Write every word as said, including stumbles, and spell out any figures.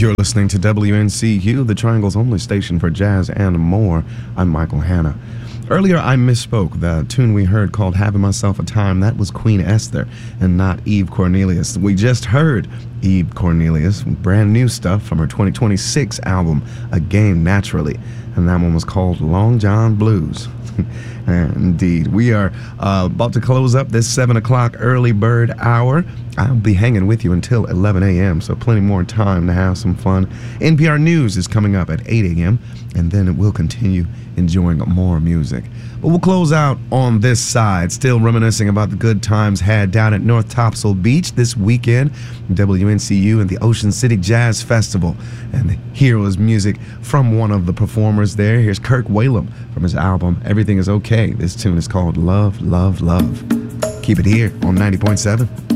You're listening to W N C U, the Triangle's only station for jazz and more. I'm Michael Hanna. Earlier, I misspoke. The tune we heard called Having Myself a Time, that was Queen Esther and not Eve Cornelius. We just heard Eve Cornelius, brand new stuff from her twenty twenty-six album, Again Naturally. And that one was called Long John Blues. Indeed. We are uh, about to close up this seven o'clock early bird hour. I'll be hanging with you until eleven a.m., so plenty more time to have some fun. N P R News is coming up at eight a.m., and then we'll continue enjoying more music. But we'll close out on this side, still reminiscing about the good times had down at North Topsail Beach this weekend, W N C U and the Ocean City Jazz Festival. And here was music from one of the performers there. Here's Kirk Whalum from his album Everything Is Okay. This tune is called Love, Love, Love. Keep it here on ninety point seven.